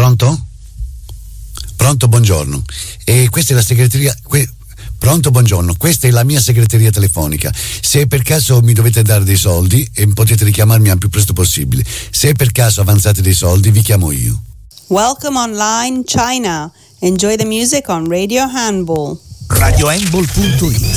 Pronto? Pronto, buongiorno. Questa è la segreteria. Pronto, buongiorno. Questa è la mia segreteria telefonica. Se per caso mi dovete dare dei soldi, potete richiamarmi al più presto possibile. Se per caso avanzate dei soldi, vi chiamo io. Welcome online China. Enjoy the music on Radio Handball. RadioHandball.it.